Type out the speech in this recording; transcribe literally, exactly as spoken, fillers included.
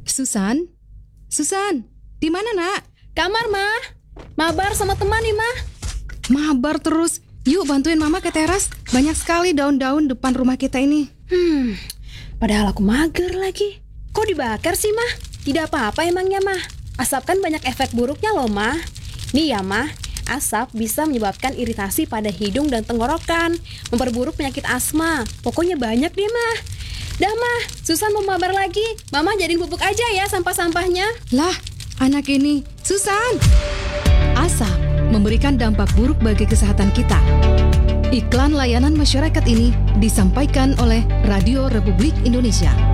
Susan? Susan, di mana nak? Kamar, Mah. Mabar sama teman nih, Mah. Mabar terus. Yuk bantuin mama ke teras. Banyak sekali daun-daun depan rumah kita ini. Hmm, padahal aku mager lagi. Kok dibakar sih, Mah? Tidak apa-apa emangnya, Mah. Asap kan banyak efek buruknya loh, Mah. Nih ya, Mah. Asap bisa menyebabkan iritasi pada hidung dan tenggorokan, memperburuk penyakit asma. Pokoknya banyak deh, Mah. Dah, Mah. Susan mau mabar lagi. Mama jadiin pupuk aja ya sampah-sampahnya. Lah, anak ini. Susan! Asap memberikan dampak buruk bagi kesehatan kita. Iklan layanan masyarakat ini disampaikan oleh Radio Republik Indonesia.